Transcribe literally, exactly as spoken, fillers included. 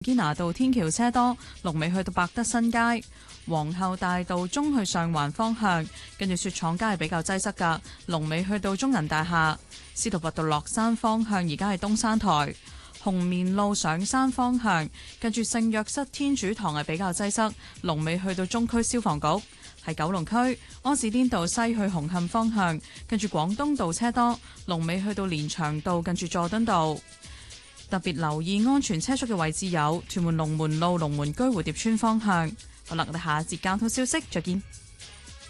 堅拿道天橋車多，龍尾去到百德新街。皇后大道中去上環方向，跟住雪廠街係比較擠塞噶，龍尾去到中銀大廈。司徒拔道落山方向而家係東山台。紅棉路上山方向，跟住聖約瑟天主堂係比較擠塞，龍尾去到中區消防局。喺九龍區柯士甸道西去紅磡方向，跟住廣東道車多，龍尾去到連翔道，跟住佐敦道。特別留意安全車速嘅位置有屯門龍門路龍門居蝴蝶村方向。好啦，我哋下一節交通消息再見。